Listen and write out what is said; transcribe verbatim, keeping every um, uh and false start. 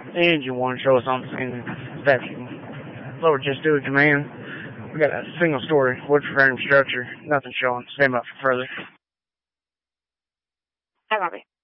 and you want to show us something that lower just do a command. We got a single story wood frame structure, nothing showing. Stand up for further. Hi, Bobby.